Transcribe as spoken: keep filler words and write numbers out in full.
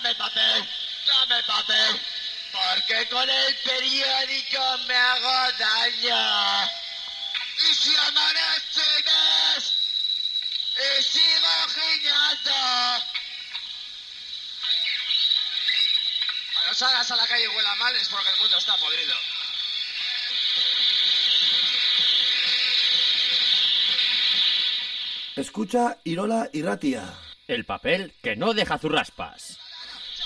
Dame papel, dame papel, porque con el periódico me hago daño. Y si amanece y sigo giñando. Cuando salgas a la calle y huela mal es porque el mundo está podrido. Escucha Irola Irratia. El papel que no deja zurraspas.